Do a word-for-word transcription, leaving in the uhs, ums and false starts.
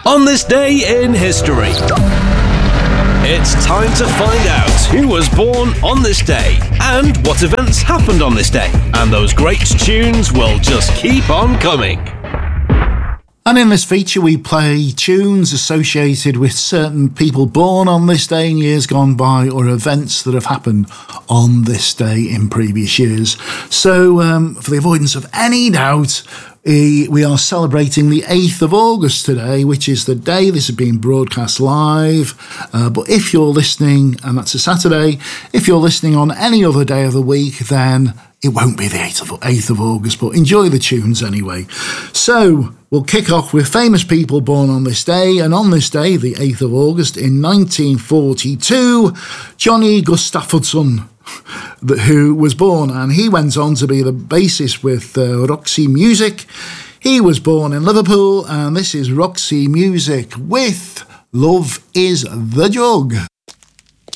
On this day in history, it's time to find out who was born on this day and what events happened on this day. And those great tunes will just keep on coming. And in this feature, we play tunes associated with certain people born on this day in years gone by, or events that have happened on this day in previous years. So, um, for the avoidance of any doubt, we are celebrating the eighth of August today, which is the day this is being broadcast live. Uh, but if you're listening, and that's a Saturday, if you're listening on any other day of the week, then it won't be the eighth of August, but enjoy the tunes anyway. So we'll kick off with famous people born on this day. And on this day, the eighth of August in nineteen forty-two, Johnny Gustafsson, who was born, and he went on to be the bassist with uh, Roxy Music. He was born in Liverpool, and this is Roxy Music with Love is the Jug.